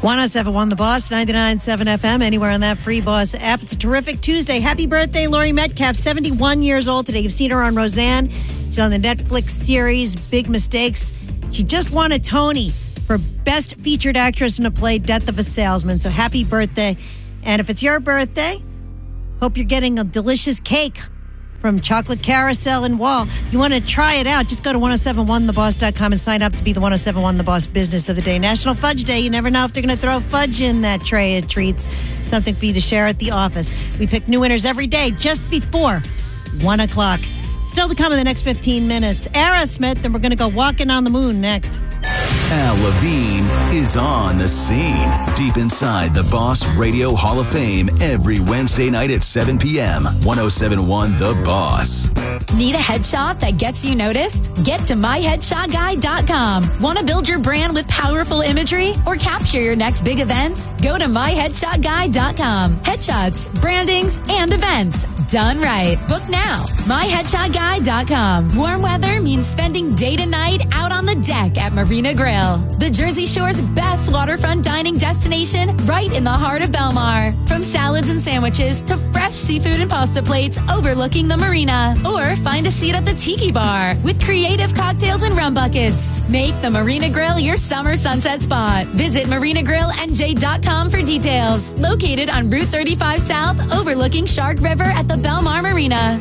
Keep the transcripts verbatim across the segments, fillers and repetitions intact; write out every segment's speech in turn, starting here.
one oh seven point one The Boss, ninety-nine point seven F M, anywhere on that free Boss app. It's a terrific Tuesday. Happy birthday, Laurie Metcalf, seventy-one years old today. You've seen her on Roseanne. She's on the Netflix series Big Mistakes. She just won a Tony for Best Featured Actress in a Play, Death of a Salesman. So happy birthday. And if it's your birthday, hope you're getting a delicious cake from Chocolate Carousel in Wall. If you want to try it out, just go to ten seventy-one the boss dot com and sign up to be the ten seventy-one The Boss Business of the Day. National Fudge Day. You never know if they're going to throw fudge in that tray of treats. Something for you to share at the office. We pick new winners every day just before one o'clock. Still to come in the next fifteen minutes. Aerosmith, and we're going to go walking on the moon next. Al Levine is on the scene, deep inside the Boss Radio Hall of Fame every Wednesday night at seven p.m. ten seventy-one The Boss. Need a headshot that gets you noticed? Get to my headshot guy dot com. Want to build your brand with powerful imagery or capture your next big event? Go to my headshot guy dot com. Headshots, brandings, and events done right. Book now. my headshot guy dot com. Warm weather means spending day to night out on the deck at Marina Grill, the Jersey Shore's best waterfront dining destination right in the heart of Belmar. From salads and sandwiches to fresh seafood and pasta plates overlooking the marina. Or find a seat at the Tiki Bar with creative cocktails and rum buckets. Make the Marina Grill your summer sunset spot. Visit marina grill n j dot com for details. Located on Route thirty-five South, overlooking Shark River at the Belmar Marina.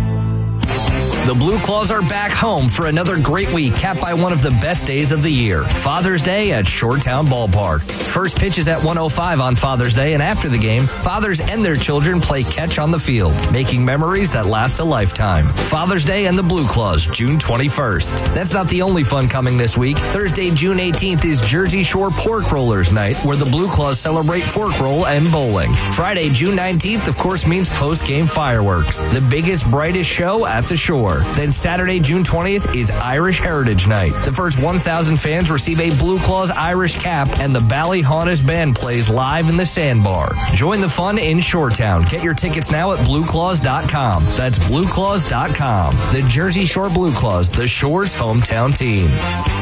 The Blue Claws are back home for another great week, capped by one of the best days of the year, Father's Day at Shoretown Ballpark. First pitch is at one oh five on Father's Day, and after the game, fathers and their children play catch on the field, making memories that last a lifetime. Father's Day and the Blue Claws, June twenty-first. That's not the only fun coming this week. Thursday, June eighteenth is Jersey Shore Pork Rollers Night, where the Blue Claws celebrate pork roll and bowling. Friday, June nineteenth, of course, means post-game fireworks, the biggest, brightest show at the shore. Then Saturday, June twentieth is Irish Heritage Night. The first one thousand fans receive a Blue Claws Irish cap, and the Ballyhaunis Band plays live in the Sandbar. Join the fun in Shoretown. Get your tickets now at blue claws dot com. That's blue claws dot com. The Jersey Shore Blue Claws, the Shore's hometown team.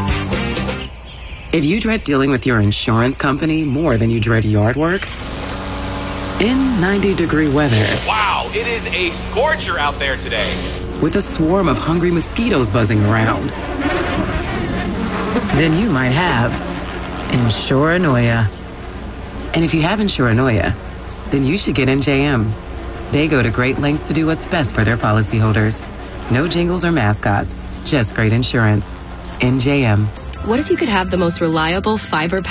If you dread dealing with your insurance company more than you dread yard work, in ninety degree weather. Wow, it is a scorcher out there today. With a swarm of hungry mosquitoes buzzing around, then you might have Insuranoia. And if you have Insuranoia, then you should get N J M. They go to great lengths to do what's best for their policyholders. No jingles or mascots, just great insurance. N J M. What if you could have the most reliable fiber